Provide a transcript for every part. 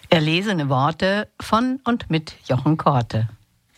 Erlesene Worte von und mit Jochen Korte.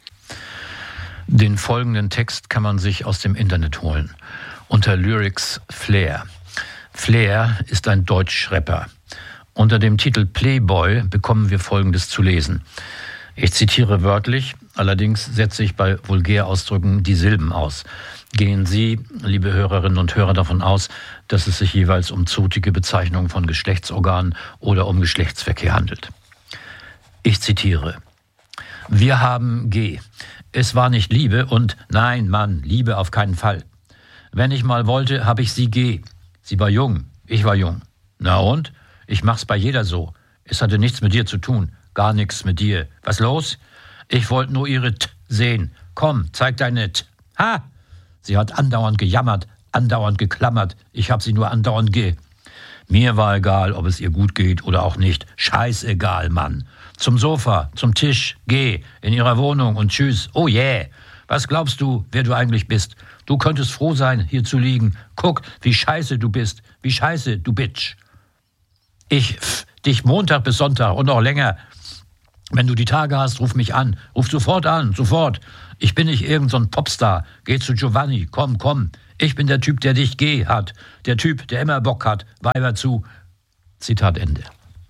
Den folgenden Text kann man sich aus dem Internet holen. Unter Lyrics Flair. Flair ist ein Deutsch-Rapper. Unter dem Titel Playboy bekommen wir Folgendes zu lesen. Ich zitiere wörtlich, allerdings setze ich bei Vulgärausdrücken die Silben aus. Gehen Sie, liebe Hörerinnen und Hörer, davon aus, dass es sich jeweils um zotige Bezeichnungen von Geschlechtsorganen oder um Geschlechtsverkehr handelt. Ich zitiere. Wir haben G. Es war nicht Liebe und nein, Mann, Liebe auf keinen Fall. Wenn ich mal wollte, habe ich sie G. Sie war jung, ich war jung. Na und? Ich mach's bei jeder so. Es hatte nichts mit dir zu tun, gar nichts mit dir. Was los? Ich wollte nur ihre T sehen. Komm, zeig deine T. Ha! Sie hat andauernd gejammert, andauernd geklammert. Ich hab sie nur andauernd Mir war egal, ob es ihr gut geht oder auch nicht. Scheißegal, Mann. Zum Sofa, zum Tisch, geh, in ihrer Wohnung und tschüss. Oh yeah. Was glaubst du, wer du eigentlich bist? Du könntest froh sein, hier zu liegen. Guck, wie scheiße du bist. Wie scheiße, du Bitch. Ich dich Montag bis Sonntag und noch länger. Wenn du die Tage hast, ruf mich an. Ruf sofort an, sofort. Ich bin nicht irgend so ein Popstar. Geh zu Giovanni, komm. Ich bin der Typ, der dich hat. Der Typ, der immer Bock hat. Weiber zu. Zitat Ende.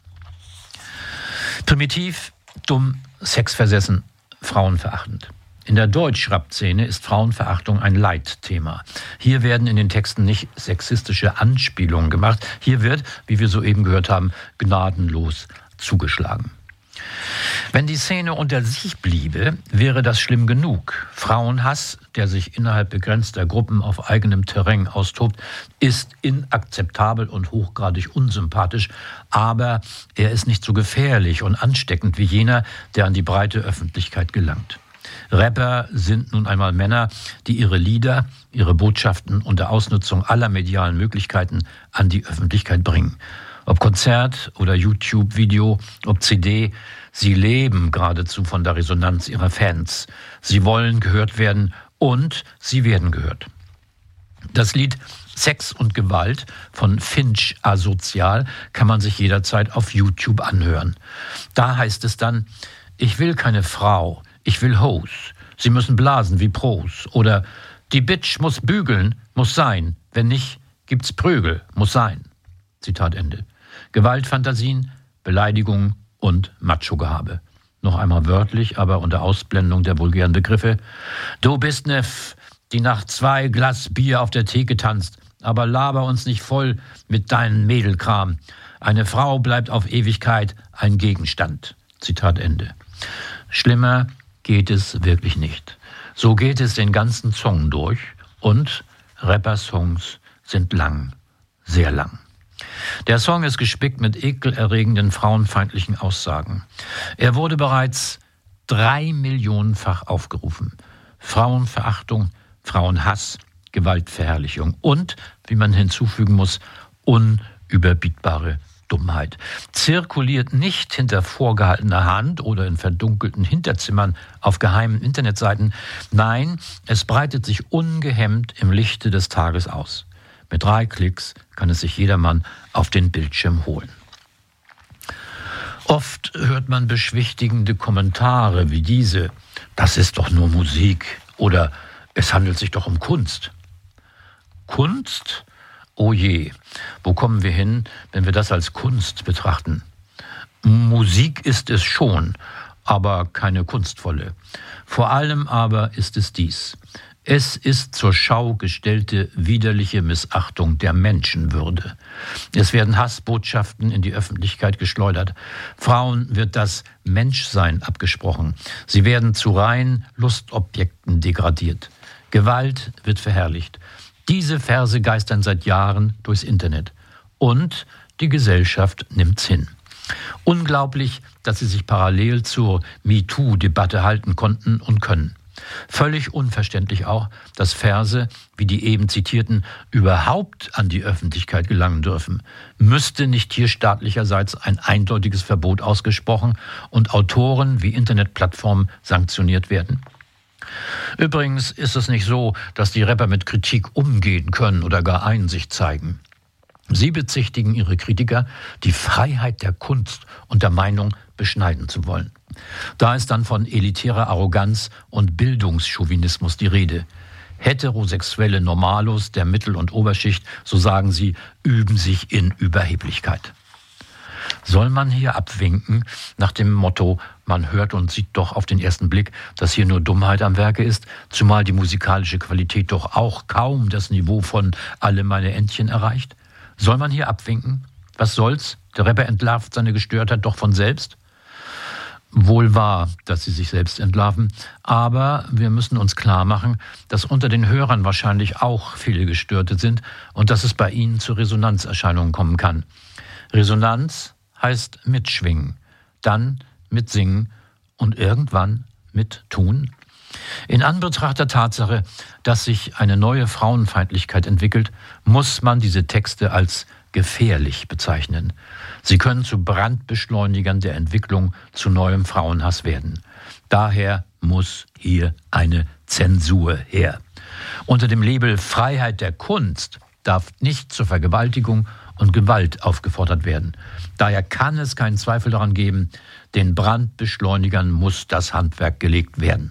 Primitiv, dumm, sexversessen, frauenverachtend. In der Deutsch-Rap-Szene ist Frauenverachtung ein Leitthema. Hier werden in den Texten nicht sexistische Anspielungen gemacht. Hier wird, wie wir soeben gehört haben, gnadenlos zugeschlagen. Wenn die Szene unter sich bliebe, wäre das schlimm genug. Frauenhass, der sich innerhalb begrenzter Gruppen auf eigenem Terrain austobt, ist inakzeptabel und hochgradig unsympathisch, aber er ist nicht so gefährlich und ansteckend wie jener, der an die breite Öffentlichkeit gelangt. Rapper sind nun einmal Männer, die ihre Lieder, ihre Botschaften unter Ausnutzung aller medialen Möglichkeiten an die Öffentlichkeit bringen. Ob Konzert oder YouTube-Video, ob CD, sie leben geradezu von der Resonanz ihrer Fans. Sie wollen gehört werden und sie werden gehört. Das Lied Sex und Gewalt von Finch Asozial kann man sich jederzeit auf YouTube anhören. Da heißt es dann, ich will keine Frau, ich will Hoes. Sie müssen blasen wie Pros. Oder die Bitch muss bügeln, muss sein. Wenn nicht, gibt's Prügel, muss sein. Zitat Ende. Gewaltfantasien, Beleidigungen und Macho-Gehabe. Noch einmal wörtlich, aber unter Ausblendung der vulgären Begriffe. Du bist ne die nach 2 Glas Bier auf der Theke tanzt, aber laber uns nicht voll mit deinem Mädelkram. Eine Frau bleibt auf Ewigkeit ein Gegenstand. Zitat Ende. Schlimmer geht es wirklich nicht. So geht es den ganzen Song durch und Rapper-Songs sind lang, sehr lang. Der Song ist gespickt mit ekelerregenden frauenfeindlichen Aussagen. Er wurde bereits 3 Millionenfach aufgerufen. Frauenverachtung, Frauenhass, Gewaltverherrlichung und, wie man hinzufügen muss, unüberbietbare Dummheit. Zirkuliert nicht hinter vorgehaltener Hand oder in verdunkelten Hinterzimmern auf geheimen Internetseiten. Nein, es breitet sich ungehemmt im Lichte des Tages aus. Mit 3 Klicks kann es sich jedermann auf den Bildschirm holen. Oft hört man beschwichtigende Kommentare wie diese: Das ist doch nur Musik oder es handelt sich doch um Kunst. Kunst? Oh je, wo kommen wir hin, wenn wir das als Kunst betrachten? Musik ist es schon, aber keine kunstvolle. Vor allem aber ist es dies: Es ist zur Schau gestellte widerliche Missachtung der Menschenwürde. Es werden Hassbotschaften in die Öffentlichkeit geschleudert. Frauen wird das Menschsein abgesprochen. Sie werden zu reinen Lustobjekten degradiert. Gewalt wird verherrlicht. Diese Verse geistern seit Jahren durchs Internet. Und die Gesellschaft nimmt's hin. Unglaublich, dass sie sich parallel zur MeToo-Debatte halten konnten und können. Völlig unverständlich auch, dass Verse, wie die eben zitierten, überhaupt an die Öffentlichkeit gelangen dürfen. Müsste nicht hier staatlicherseits ein eindeutiges Verbot ausgesprochen und Autoren wie Internetplattformen sanktioniert werden? Übrigens ist es nicht so, dass die Rapper mit Kritik umgehen können oder gar Einsicht zeigen. Sie bezichtigen ihre Kritiker, die Freiheit der Kunst und der Meinung beschneiden zu wollen. Da ist dann von elitärer Arroganz und Bildungschauvinismus die Rede. Heterosexuelle Normalos der Mittel- und Oberschicht, so sagen sie, üben sich in Überheblichkeit. Soll man hier abwinken nach dem Motto, man hört und sieht doch auf den ersten Blick, dass hier nur Dummheit am Werke ist, zumal die musikalische Qualität doch auch kaum das Niveau von Alle meine Entchen erreicht? Soll man hier abwinken? Was soll's? Der Rapper entlarvt seine Gestörtheit doch von selbst? Wohl wahr, dass sie sich selbst entlarven, aber wir müssen uns klar machen, dass unter den Hörern wahrscheinlich auch viele Gestörte sind und dass es bei ihnen zu Resonanzerscheinungen kommen kann. Resonanz heißt mitschwingen, dann mitsingen und irgendwann mittun. In Anbetracht der Tatsache, dass sich eine neue Frauenfeindlichkeit entwickelt, muss man diese Texte als gefährlich bezeichnen. Sie können zu Brandbeschleunigern der Entwicklung zu neuem Frauenhass werden. Daher muss hier eine Zensur her. Unter dem Label Freiheit der Kunst darf nicht zur Vergewaltigung und Gewalt aufgefordert werden. Daher kann es keinen Zweifel daran geben, den Brandbeschleunigern muss das Handwerk gelegt werden.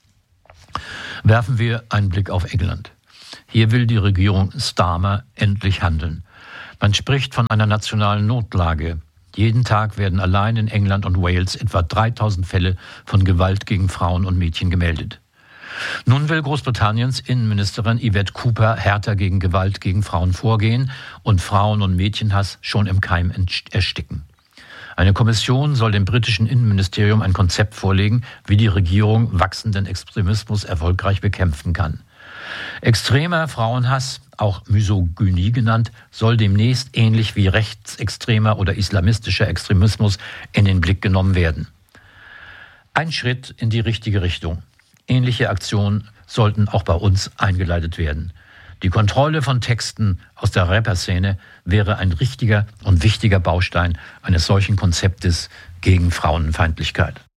Werfen wir einen Blick auf England. Hier will die Regierung Starmer endlich handeln. Man spricht von einer nationalen Notlage. Jeden Tag werden allein in England und Wales etwa 3000 Fälle von Gewalt gegen Frauen und Mädchen gemeldet. Nun will Großbritanniens Innenministerin Yvette Cooper härter gegen Gewalt gegen Frauen vorgehen und Frauen- und Mädchenhass schon im Keim ersticken. Eine Kommission soll dem britischen Innenministerium ein Konzept vorlegen, wie die Regierung wachsenden Extremismus erfolgreich bekämpfen kann. Extremer Frauenhass, auch Misogynie genannt, soll demnächst ähnlich wie rechtsextremer oder islamistischer Extremismus in den Blick genommen werden. Ein Schritt in die richtige Richtung. Ähnliche Aktionen sollten auch bei uns eingeleitet werden. Die Kontrolle von Texten aus der Rapperszene wäre ein richtiger und wichtiger Baustein eines solchen Konzeptes gegen Frauenfeindlichkeit.